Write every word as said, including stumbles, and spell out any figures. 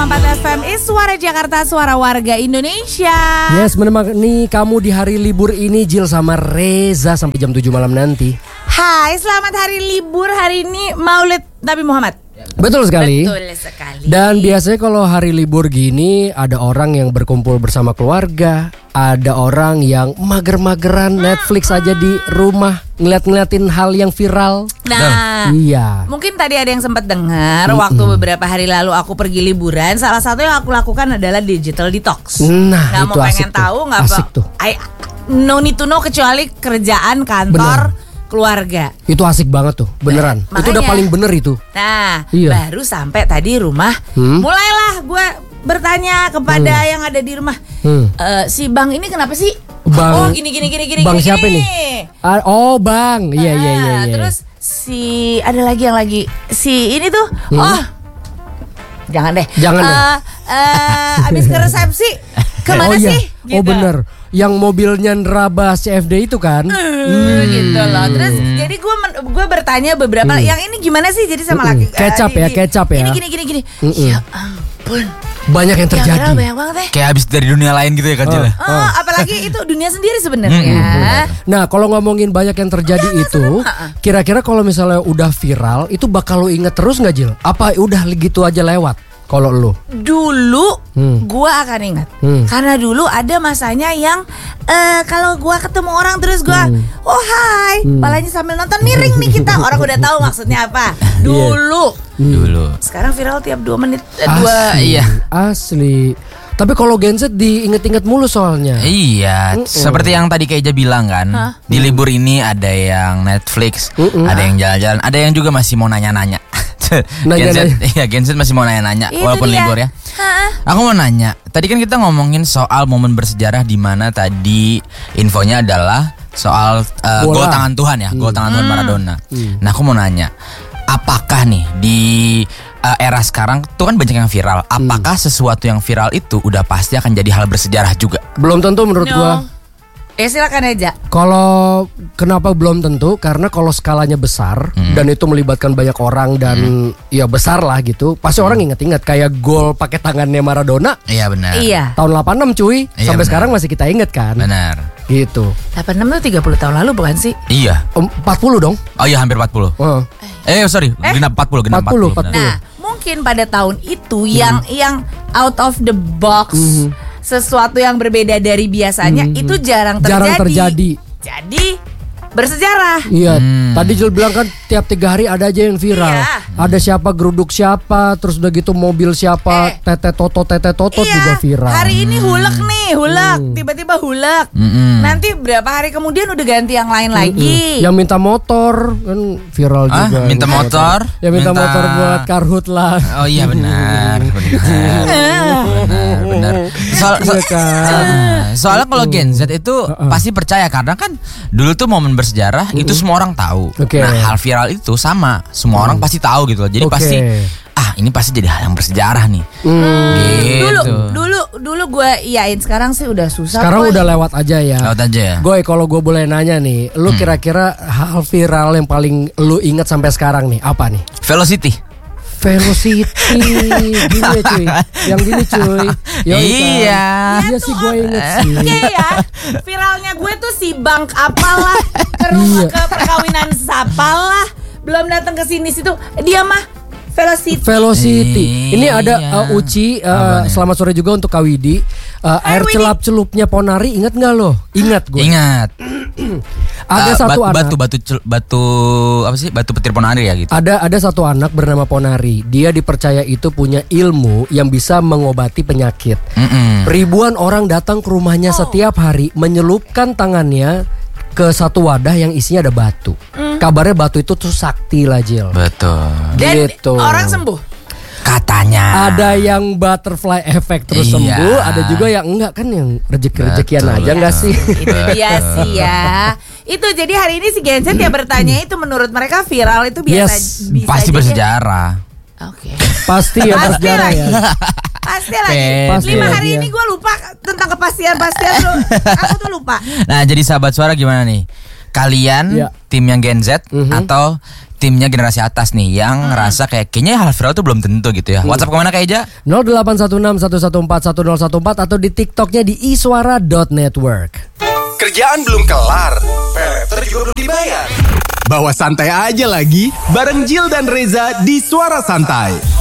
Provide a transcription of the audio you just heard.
empat F M is Suara Jakarta, suara warga Indonesia. Yes, menemani kamu di hari libur ini Jil sama Reza sampai jam tujuh malam nanti. Hai, selamat hari libur. Hari ini Maulid Nabi Muhammad. Betul sekali. Betul sekali. Dan biasanya kalau hari libur gini ada orang yang berkumpul bersama keluarga, ada orang yang mager-mageran Netflix aja di rumah ngeliat-ngeliatin hal yang viral. Nah, iya. Mungkin tadi ada yang sempat dengar Mm-mm. waktu beberapa hari lalu aku pergi liburan. Salah satu yang aku lakukan adalah digital detox. Nah, Nggak itu mau asik pengen tuh. tahu nggak Asik apa? tuh. I, no need to know kecuali kerjaan, kantor, keluarga. Itu asik banget tuh, beneran. Nah, itu udah makanya. paling bener itu. Nah, Iya. baru sampai tadi rumah, Hmm? mulailah gue bertanya kepada Hmm. yang ada di rumah, Hmm. "Eh, si Bang ini kenapa sih? Bang- oh gini gini gini gini. Bang gini, siapa gini. nih? Ah, oh Bang, iya iya iya. Nah, iya. Terus si ada lagi yang lagi si ini tuh, Hmm? oh jangan deh. Jangan deh. Eh, eh, abis ke resepsi kemana oh, iya. sih? Oh bener, yang mobilnya nerabas C F D itu kan? Hmm, gitu loh. Terus jadi gue gue bertanya beberapa, Hmm. yang ini gimana sih? Jadi sama Mm-mm. laki Kecap eh, ya, di- kecap ya. Gini gini gini gini. Mm-mm. Ya ampun. Banyak yang Yang terjadi. viral banyak banget ya. Kayak habis dari dunia lain gitu ya kan Jil? Oh. Oh, apalagi itu dunia sendiri sebenarnya. Nah, kalau ngomongin banyak yang terjadi itu, kira-kira kalau misalnya udah viral, itu bakal lo inget terus nggak Jil? Apa udah gitu aja lewat? Kalau lo? Dulu Hmm. gua akan ingat. Hmm. Karena dulu ada masanya yang eh kalau gua ketemu orang terus gua, Hmm. "Oh, hai." Hmm. Palanya sambil nonton miring nih kita. Orang udah tahu maksudnya apa. Dulu. Dulu. Sekarang viral tiap dua menit eh, dua Asli, iya. asli. Tapi kalau Gen Z diinget-inget mulu soalnya. Iya, Mm-mm. seperti yang tadi Keija bilang kan, Hah? di libur ini ada yang Netflix, Mm-mm. ada yang jalan-jalan, ada yang juga masih mau nanya-nanya. Gen Z, Nanya-nanya. iya Gen Z masih mau nanya-nanya Itu walaupun dia. libur ya. Ha-ha. Aku mau nanya, tadi kan kita ngomongin soal momen bersejarah di mana tadi infonya adalah soal uh, Bola. gol tangan Tuhan ya, gol tangan Tuhan Maradona. Nah, aku mau nanya, apakah nih di uh, era sekarang tuh kan banyak yang viral, apakah sesuatu yang viral itu udah pasti akan jadi hal bersejarah juga? Belum tentu menurut No. gua. Eh silakan aja. Kalau kenapa belum tentu? Karena kalau skalanya besar Hmm. dan itu melibatkan banyak orang dan ya besar lah gitu, pasti orang inget-inget kayak gol pakai tangannya Maradona Iya benar. Iya. tahun delapan puluh enam cuy, Iya, sampai benar. sekarang masih kita inget kan? Benar. Gitu. delapan puluh enam tuh tiga puluh tahun lalu bukan sih? Iya. Em, empat puluh dong. Oh iya hampir empat puluh. Oh. Eh sorry, genap empat puluh, genap empat puluh, empat puluh. Nah, benar. mungkin pada tahun itu yang yang out of the box, sesuatu yang berbeda dari biasanya itu jarang terjadi. Jarang terjadi. Jadi bersejarah. Iya, Hmm. tadi Jul bilang kan tiap tiga hari ada aja yang viral. Iya. Ada siapa geruduk siapa, terus udah gitu mobil siapa, Eh. tete toto tete toto juga viral. Hari ini hulek nih, hulek, Hmm. tiba-tiba hulek. Mm-mm. Nanti berapa hari kemudian udah ganti yang lain lagi. Yang minta motor kan viral Ah, juga. minta motor? Ya minta, Minta- motor buat karhut lah. Oh iya benar, benar, benar, benar. Soal, so- Iya kan? Ah, soalnya kalau Gen Z itu pasti percaya karena kan dulu tuh momen bersejarah itu semua orang tahu. Oke. Nah hal viral itu sama, semua orang pasti tahu gitu loh. Jadi Oke. pasti ah ini pasti jadi hal yang bersejarah nih. Hmm. Gitu. Dulu, dulu, dulu gue iyain. Sekarang sih udah susah. Sekarang Boy. udah lewat aja ya. Lewat aja ya. Goy, kalau gue boleh nanya nih, lu kira-kira hal viral yang paling lu ingat sampai sekarang nih apa nih? Velocity. Velocity, gini ya cuy, yang gini cuy. Yoi, Iya. kan? Iya sih gue inget sih. Iya ya, viralnya gue tuh si bank apalah ke rumah Iya. ke perkawinan sapalah, belum datang ke sini situ dia mah velocity. Velocity. Ini ada Iya. uh, Uci, uh, Apa nih? selamat sore juga untuk Kak Widi. Uh, Hai, air Widi. celup-celupnya Ponari, ingat nggak lo? Ingat gue. Ingat. Ada Ah, satu bat- anak. batu batu cel- batu apa sih? Batu petir Ponari ya gitu. Ada ada satu anak bernama Ponari. Dia dipercaya itu punya ilmu yang bisa mengobati penyakit. Mm-mm. Ribuan orang datang ke rumahnya setiap hari menyelupkan tangannya ke satu wadah yang isinya ada batu. Kabarnya batu itu tuh sakti lah Jil. Betul. Dan Gitu. orang sembuh. Katanya. Ada yang butterfly effect terus Iya. sembuh, ada juga yang enggak kan yang rezeki-rezekian Betul. aja enggak sih? Itu dia sih ya. Itu jadi hari ini si Gen Z ya bertanya itu menurut mereka viral itu biasa Yes, bisa Pasti aja bersejarah. dia- Oke. Pasti ya Pasti bersejarah lagi. ya. Pasti lagi. Pasti Lima lagi hari ya. ini gue lupa tentang kepastian-pastian tuh. Aku tuh lupa. Nah, jadi sahabat suara gimana nih? Kalian Iya. tim yang Gen Z Mhm. atau timnya generasi atas nih yang hmm. ngerasa kayak kayaknya hal viral tuh belum tentu gitu ya. Hmm. WhatsApp kemana Kak Eja? nol delapan satu enam satu satu empat satu nol satu empat atau di TikToknya di iswara dot network. Kerjaan belum kelar, paylater juga belum dibayar. Bawa santai aja lagi bareng Jill dan Reza di Suara Santai.